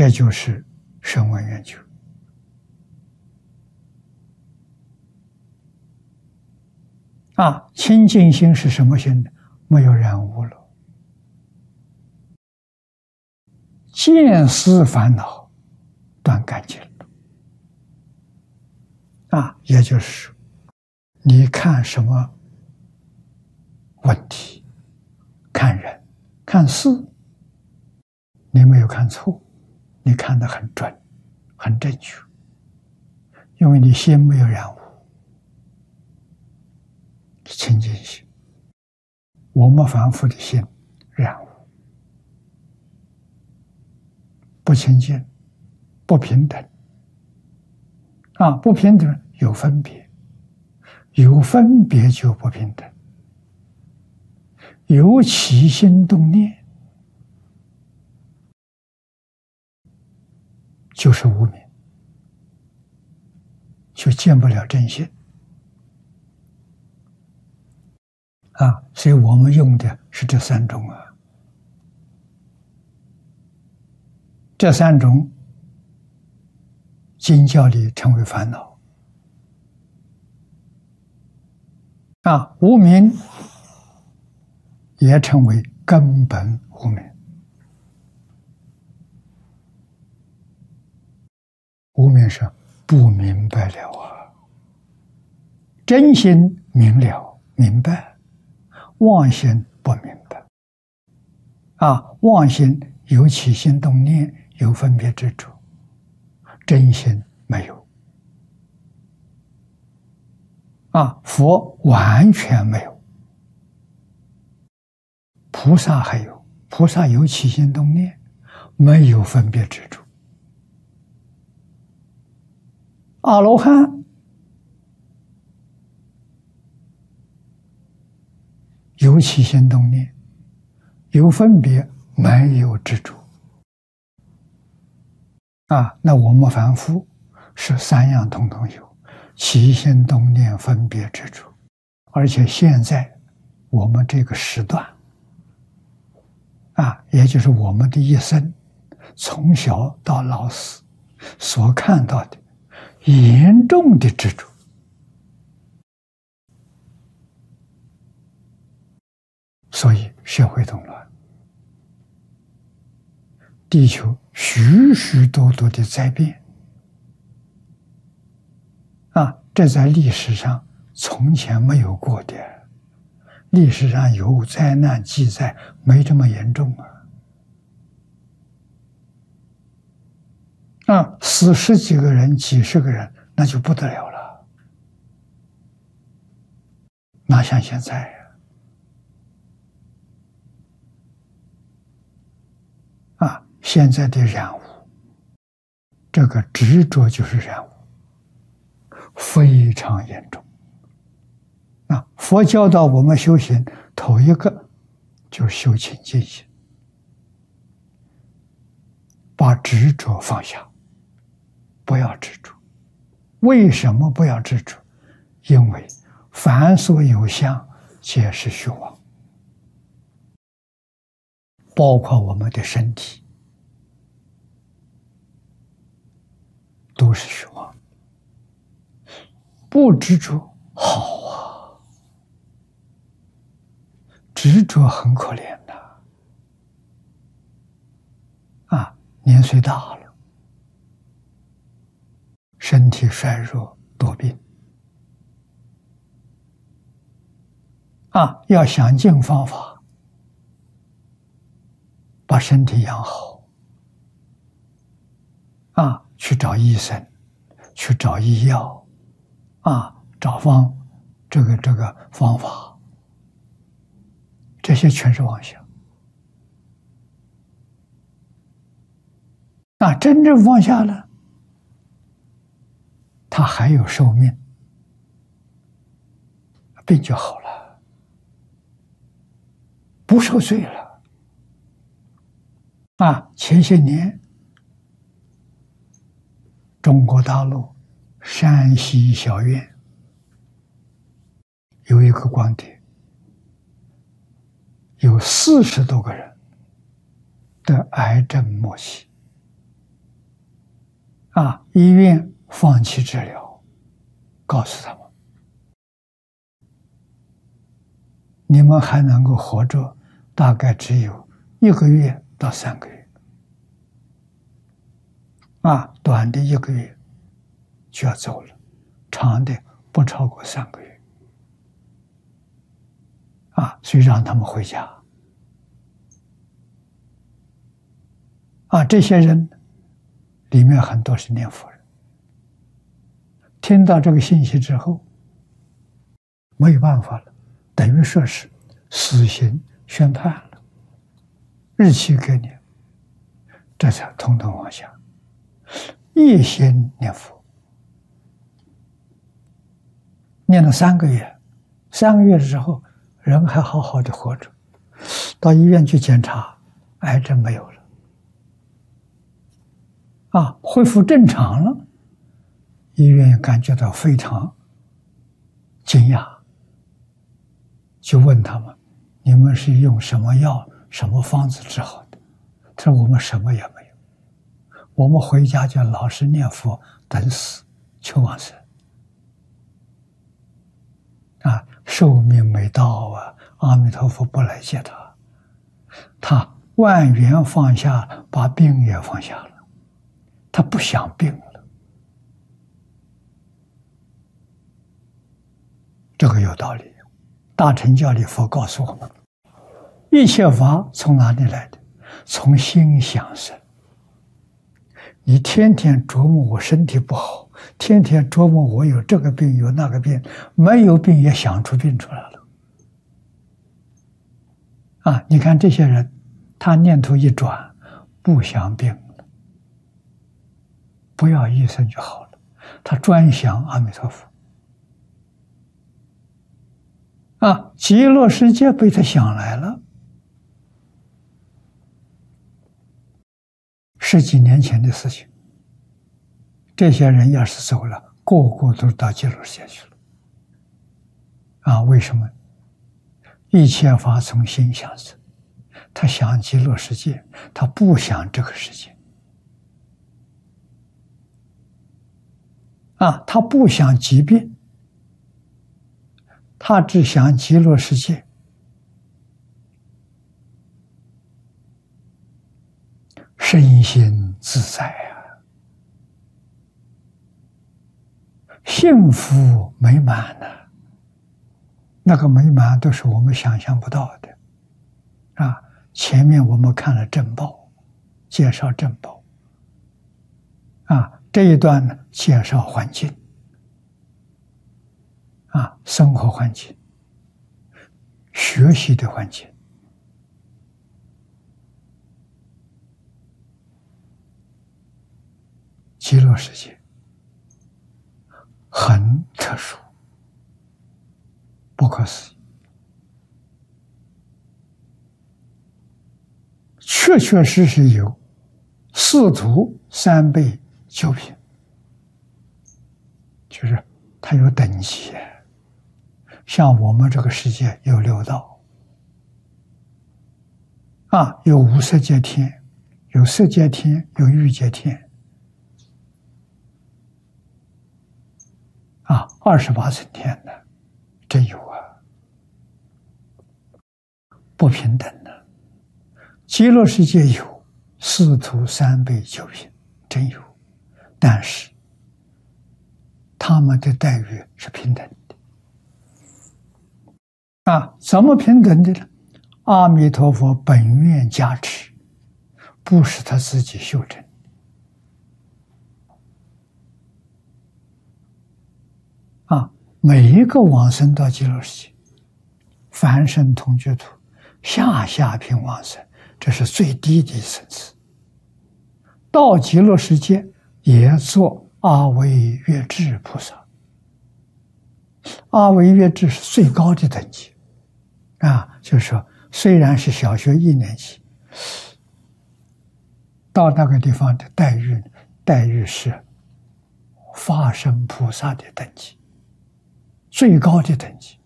这就是声闻缘觉。清净心是什么心呢？没有染污了，见思烦恼断干净了。也就是说，你看什么问题，看人，看事，你没有看错，你看得很准，很正确，因为你心没有染污，清净心。我们凡夫的心染污，不清净，不平等。不平等有分别，有分别就不平等，有起心动念就是无明，就见不了真心。所以我们用的是这三种这三种经教里称为烦恼。无明也称为根本无明。无明是不明白了真心明了明白，妄心不明白。妄心有起心动念，有分别执着，真心没有。佛完全没有，菩萨还有，菩萨有起心动念，没有分别执着。阿罗汉有起心动念，有分别，没有执着。那我们凡夫是三样统统有，起心动念分别执着。而且现在我们这个时段也就是我们的一生，从小到老死所看到的严重的执着，所以社会动乱，地球许许多多的灾变这在历史上从前没有过的。历史上有灾难记载，没这么严重死十几个人、几十个人，那就不得了了。哪像现在现在的染污，这个执着就是染污，非常严重。佛教导我们修行，头一个就是修清净心，把执着放下，不要执着。为什么不要执着？因为凡所有相，皆是虚妄，包括我们的身体，都是虚妄。不执着好执着很可怜的年岁大了，身体衰弱多病要想尽方法把身体养好去找医生，去找医药找这个方法，这些全是妄想。真正放下了，他还有寿命，病就好了，不受罪了。前些年中国大陆山西小院有一个光碟，有40多个人得癌症末期医院放弃治疗，告诉他们，你们还能够活着，大概只有1个月到3个月，短的1个月就要走了，长的不超过3个月，所以让他们回家。这些人里面很多是念佛人，听到这个信息之后，没有办法了，等于说是死刑宣判了，日期给你，这才统统放下，一心念佛，念了3个月，3个月之后人还好好的活着，到医院去检查，癌症没有了，恢复正常了，医院感觉到非常惊讶，就问他们，你们是用什么药什么方子治好的？他说我们什么也没有，我们回家就老实念佛，等死求往生。寿命没到阿弥陀佛不来接他，他万缘放下，把病也放下了，他不想病了。这个有道理。大乘教里佛告诉我们，一切法从哪里来的？从心想生。你天天琢磨我身体不好，天天琢磨我有这个病有那个病，没有病也想出病出来了。你看这些人，他念头一转，不想病了，不要医生就好了，他专想阿弥陀佛。极乐世界被他想来了。10几年前的事情，这些人要是走了，个个都到极乐世界去了。为什么？一切法从心想生，他想极乐世界，他不想这个世界。他不想疾病，他只想极乐世界。身心自在幸福美满那个美满都是我们想象不到的前面我们看了正报，介绍正报这一段呢，介绍环境生活环境、学习的环境。极乐世界很特殊，不可思议，确确实实有4土3辈9品，就是它有等级。像我们这个世界有6道有无色界天，有色界天，有欲界天28层天呢，真有不平等的。极乐世界有4土3辈9品，真有，但是他们的待遇是平等的怎么平等的呢？阿弥陀佛本愿加持，不是他自己修成每一个往生到极乐世界，凡圣同居土，下品往生，这是最低的层次。到极乐世界也做阿惟越致菩萨，阿惟越致是最高的等级就是说，虽然是小学1年级，到那个地方的待遇是法身菩萨的等级，最高的等级